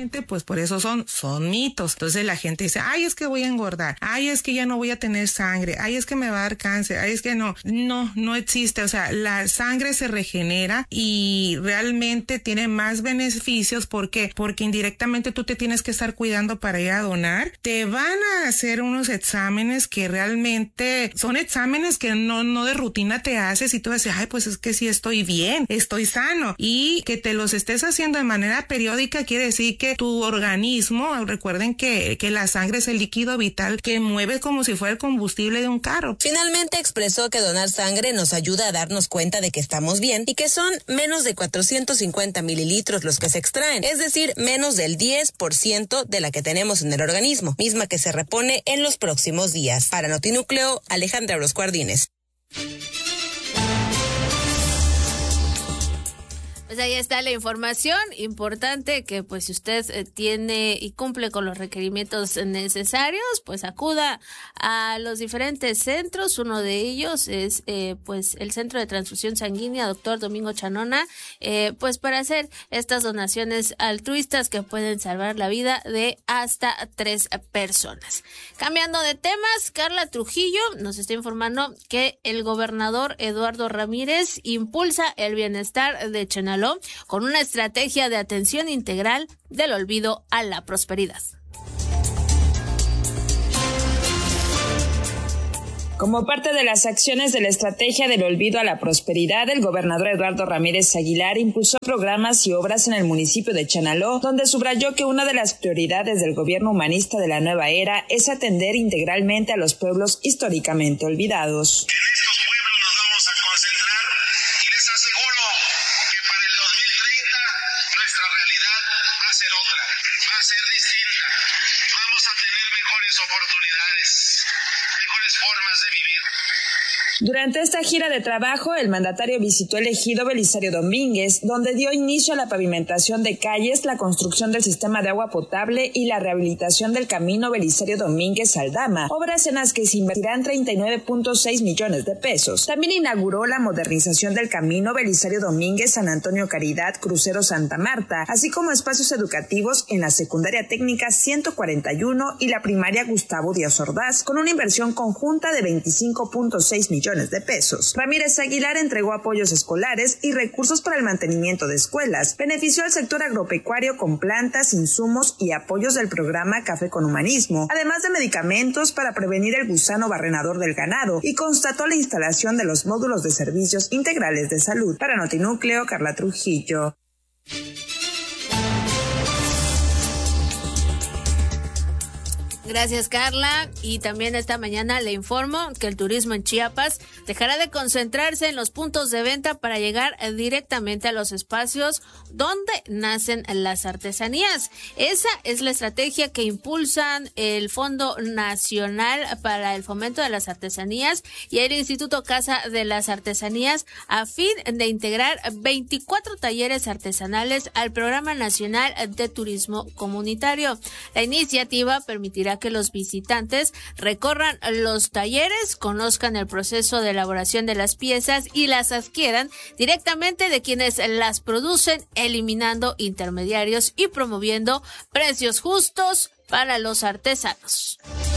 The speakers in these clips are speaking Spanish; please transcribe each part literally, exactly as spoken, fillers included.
precisamente pues por eso son, son mitos. Entonces la gente dice, ay, es que voy a engordar, ay, es que ya no voy a tener sangre, ay, es que me va a dar cáncer, ay, es que no, no, no existe. O sea, la sangre se regenera y realmente tiene más beneficios. ¿Por qué? Porque indirectamente tú te tienes que estar cuidando para ir a donar. Te van a hacer unos exámenes que realmente son exámenes que no, no de rutina te haces y tú dices, ay, pues es que sí estoy bien, estoy sano. Y que te los estés haciendo de manera periódica quiere decir que tu organismo, recuerden que, que la sangre es el líquido vital que mueve como si fuera el combustible de un carro. Finalmente expresó que donar sangre nos ayuda a darnos cuenta de que estamos bien y que son menos de cuatrocientos cincuenta mililitros los que se extraen, es decir, menos del diez por ciento de la que tenemos en el organismo, misma que se repone en los próximos días. Para Notinúcleo, Alejandra Orozco Ardínez. Pues ahí está la información importante que pues si usted eh, tiene y cumple con los requerimientos necesarios, pues acuda a los diferentes centros. Uno de ellos es eh, pues el Centro de Transfusión Sanguínea Doctor Domingo Chanona, eh, pues para hacer estas donaciones altruistas que pueden salvar la vida de hasta tres personas. Cambiando de temas, Carla Trujillo nos está informando que el gobernador Eduardo Ramírez impulsa el bienestar de Chenaló con una estrategia de atención integral del olvido a la prosperidad. Como parte de las acciones de la estrategia del olvido a la prosperidad, el gobernador Eduardo Ramírez Aguilar impulsó programas y obras en el municipio de Chenaló, donde subrayó que una de las prioridades del gobierno humanista de la nueva era es atender integralmente a los pueblos históricamente olvidados. Durante esta gira de trabajo, el mandatario visitó el ejido Belisario Domínguez, donde dio inicio a la pavimentación de calles, la construcción del sistema de agua potable y la rehabilitación del camino Belisario Domínguez-Aldama, obras en las que se invertirán treinta y nueve punto seis millones de pesos. También inauguró la modernización del camino Belisario Domínguez-San Antonio Caridad Crucero Santa Marta, así como espacios educativos en la secundaria técnica ciento cuarenta y uno y la primaria Gustavo Díaz Ordaz, con una inversión conjunta de veinticinco punto seis millones de pesos. Ramírez Aguilar entregó apoyos escolares y recursos para el mantenimiento de escuelas. Benefició al sector agropecuario con plantas, insumos y apoyos del programa Café con Humanismo, además de medicamentos para prevenir el gusano barrenador del ganado, y constató la instalación de los módulos de servicios integrales de salud. Para Notinúcleo, Carla Trujillo. Gracias, Carla. Y también esta mañana le informo que el turismo en Chiapas dejará de concentrarse en los puntos de venta para llegar directamente a los espacios donde nacen las artesanías. Esa es la estrategia que impulsan el Fondo Nacional para el Fomento de las Artesanías y el Instituto Casa de las Artesanías, a fin de integrar veinticuatro talleres artesanales al Programa Nacional de Turismo Comunitario. La iniciativa permitirá que los visitantes recorran los talleres, conozcan el proceso de elaboración de las piezas y las adquieran directamente de quienes las producen, eliminando intermediarios y promoviendo precios justos para los artesanos.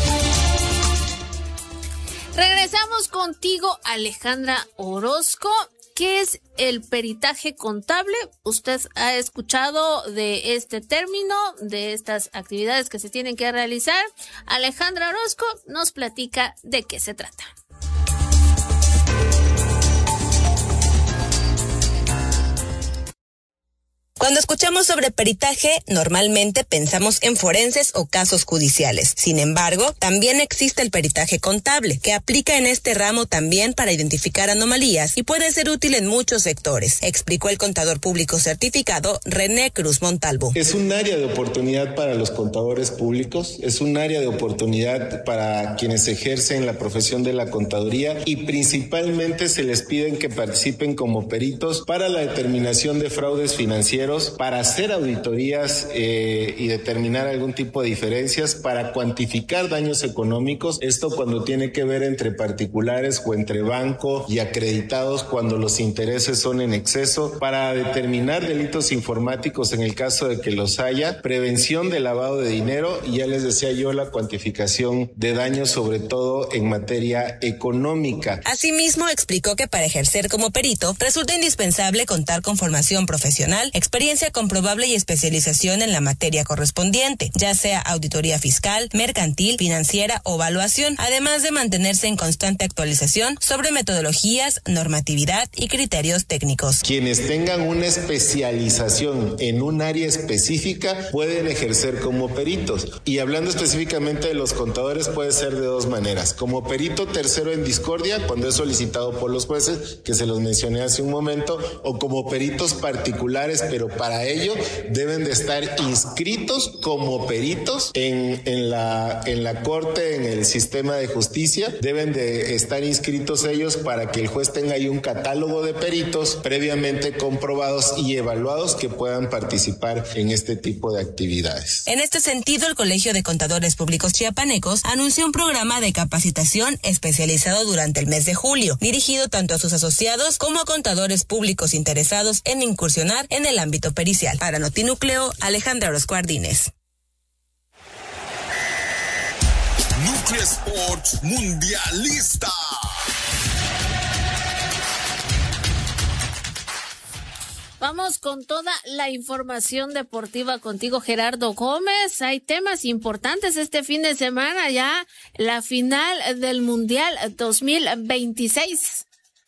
Regresamos contigo, Alejandra Orozco. ¿Qué es el peritaje contable? ¿Usted ha escuchado de este término, de estas actividades que se tienen que realizar? Alejandra Orozco nos platica de qué se trata. Cuando escuchamos sobre peritaje, normalmente pensamos en forenses o casos judiciales. Sin embargo, también existe el peritaje contable, que aplica en este ramo también para identificar anomalías y puede ser útil en muchos sectores, explicó el contador público certificado René Cruz Montalvo. Es un área de oportunidad para los contadores públicos, es un área de oportunidad para quienes ejercen la profesión de la contaduría y principalmente se les piden que participen como peritos para la determinación de fraudes financieros terceros para hacer auditorías eh, y determinar algún tipo de diferencias, para cuantificar daños económicos. Esto cuando tiene que ver entre particulares o entre banco y acreditados, cuando los intereses son en exceso, para determinar delitos informáticos en el caso de que los haya, prevención de lavado de dinero y ya les decía yo la cuantificación de daños, sobre todo en materia económica. Asimismo, explicó que para ejercer como perito resulta indispensable contar con formación profesional, experiencia comprobable y especialización en la materia correspondiente, ya sea auditoría fiscal, mercantil, financiera o evaluación, además de mantenerse en constante actualización sobre metodologías, normatividad y criterios técnicos. Quienes tengan una especialización en un área específica pueden ejercer como peritos. Y hablando específicamente de los contadores, puede ser de dos maneras: como perito tercero en discordia, cuando es solicitado por los jueces, que se los mencioné hace un momento, o como peritos particulares, pero para ello deben de estar inscritos como peritos en, en, la, en la corte, en el sistema de justicia. Deben de estar inscritos ellos para que el juez tenga ahí un catálogo de peritos previamente comprobados y evaluados que puedan participar en este tipo de actividades. En este sentido, el Colegio de Contadores Públicos Chiapanecos anunció un programa de capacitación especializado durante el mes de julio, dirigido tanto a sus asociados como a contadores públicos interesados en incursionar en el ámbito pericial. Para Notinúcleo, Alejandra Orozco Ardínez. Núcleo Sports Mundialista. Vamos con toda la información deportiva contigo, Gerardo Gómez. Hay temas importantes este fin de semana, ya la final del Mundial dos mil veintiséis.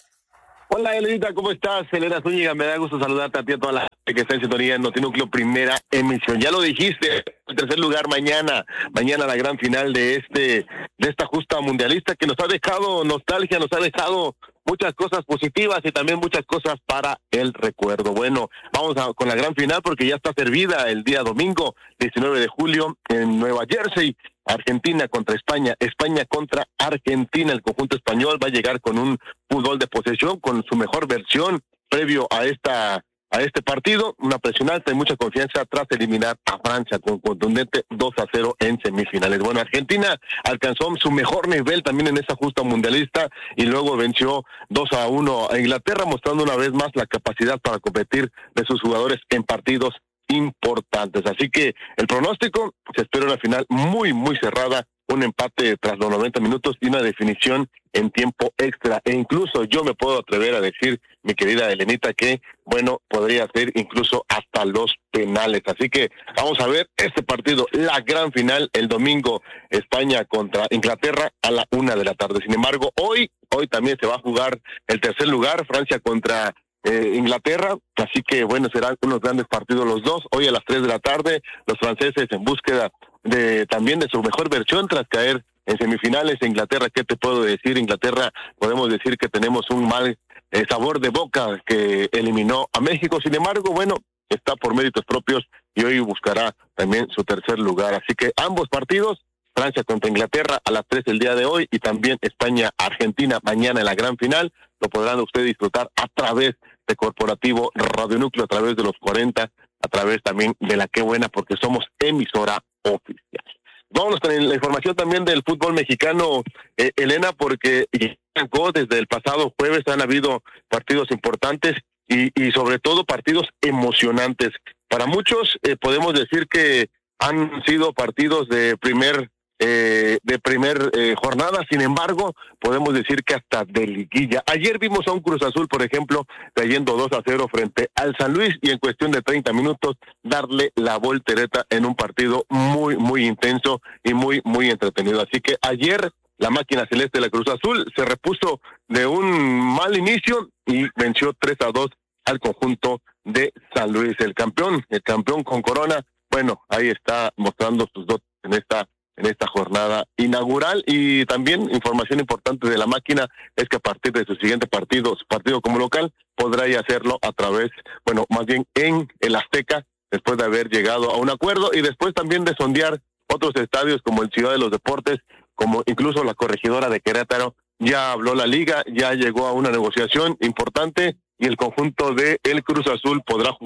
Hola, Elenita, ¿cómo estás? Elena Zúñiga, me da gusto saludarte a ti, a toda la gente que está en sintonía en Notinúcleo, primera emisión. Ya lo dijiste, en tercer lugar mañana, mañana la gran final de este, de esta justa mundialista que nos ha dejado nostalgia, nos ha dejado muchas cosas positivas y también muchas cosas para el recuerdo. Bueno, vamos a, con la gran final porque ya está servida el día domingo, diecinueve de julio, en Nueva Jersey. Argentina contra España, España contra Argentina. El conjunto español va a llegar con un fútbol de posesión, con su mejor versión previo a esta a este partido, una presión alta y mucha confianza tras eliminar a Francia con contundente dos a cero en semifinales. Bueno, Argentina alcanzó su mejor nivel también en esta justa mundialista y luego venció dos a uno a Inglaterra, mostrando una vez más la capacidad para competir de sus jugadores en partidos importantes. Así que el pronóstico, se espera una final muy, muy cerrada, un empate tras los noventa minutos y una definición en tiempo extra. E incluso yo me puedo atrever a decir, mi querida Elenita, que, bueno, podría ser incluso hasta los penales. Así que vamos a ver este partido, la gran final, el domingo, España contra Inglaterra a la una de la tarde. Sin embargo, hoy, hoy también se va a jugar el tercer lugar, Francia contra Eh, Inglaterra, así que bueno, serán unos grandes partidos los dos. Hoy a las tres de la tarde, los franceses en búsqueda de también de su mejor versión tras caer en semifinales. Inglaterra, ¿qué te puedo decir? Inglaterra, podemos decir que tenemos un mal eh, sabor de boca, que eliminó a México. Sin embargo, bueno, está por méritos propios y hoy buscará también su tercer lugar. Así que ambos partidos, Francia contra Inglaterra a las tres el día de hoy y también España-Argentina mañana en la gran final, lo podrán ustedes disfrutar a través de Corporativo Radio Núcleo, a través de los cuarenta, a través también de la Qué Buena, porque somos emisora oficial. Vámonos con la información también del fútbol mexicano, eh, Elena, porque desde el pasado jueves han habido partidos importantes y, y sobre todo partidos emocionantes. Para muchos eh, podemos decir que han sido partidos de primer Eh, de primer eh, jornada, sin embargo, podemos decir que hasta de liguilla. Ayer vimos a un Cruz Azul, por ejemplo, cayendo dos a cero frente al San Luis y en cuestión de treinta minutos darle la voltereta en un partido muy, muy intenso y muy, muy entretenido. Así que ayer la máquina celeste de la Cruz Azul se repuso de un mal inicio y venció tres a dos al conjunto de San Luis. El campeón, el campeón con corona, bueno, ahí está mostrando sus dotes en esta en esta jornada inaugural. Y también información importante de la máquina es que a partir de su siguiente partido, su partido como local, podrá ya hacerlo a través, bueno, más bien en el Azteca, después de haber llegado a un acuerdo y después también de sondear otros estadios como el Ciudad de los Deportes, como incluso la Corregidora de Querétaro. Ya habló la liga, ya llegó a una negociación importante y el conjunto de el Cruz Azul podrá jugar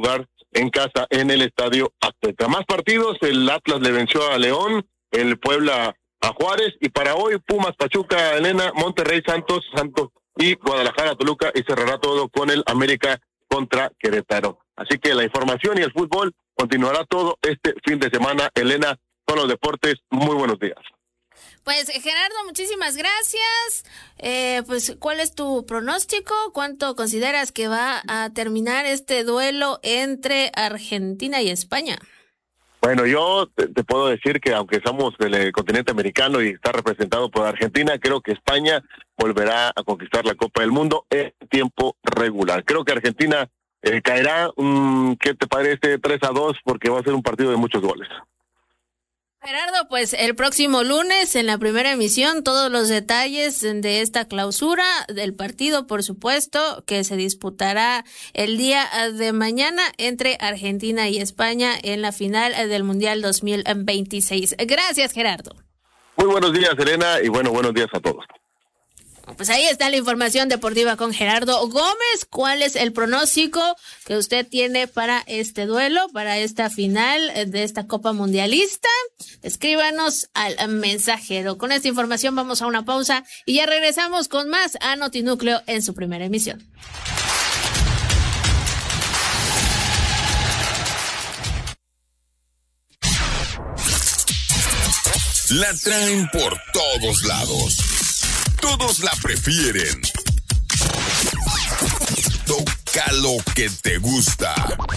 en casa en el Estadio Azteca. Más partidos, el Atlas le venció a León, el Puebla a Juárez, y para hoy Pumas, Pachuca, Elena, Monterrey, Santos, Santos y Guadalajara, Toluca, y cerrará todo con el América contra Querétaro. Así que la información y el fútbol continuará todo este fin de semana. Elena, con los deportes, muy buenos días. Pues Gerardo, muchísimas gracias. Eh, pues, ¿cuál es tu pronóstico? ¿Cuánto consideras que va a terminar este duelo entre Argentina y España? Bueno, yo te, te puedo decir que aunque somos del continente americano y está representado por Argentina, creo que España volverá a conquistar la Copa del Mundo en tiempo regular. Creo que Argentina eh, caerá, um, ¿qué te parece? tres a dos, porque va a ser un partido de muchos goles. Gerardo, pues el próximo lunes en la primera emisión todos los detalles de esta clausura del partido, por supuesto, que se disputará el día de mañana entre Argentina y España en la final del Mundial dos mil veintiséis. Gracias, Gerardo. Muy buenos días, Elena, y bueno, buenos días a todos. Pues ahí está la información deportiva con Gerardo Gómez. ¿Cuál es el pronóstico que usted tiene para este duelo, para esta final de esta Copa Mundialista? Escríbanos al mensajero. Con esta información vamos a una pausa y ya regresamos con más a Notinúcleo en su primera emisión. La traen por todos lados. Todos la prefieren. Toca lo que te gusta.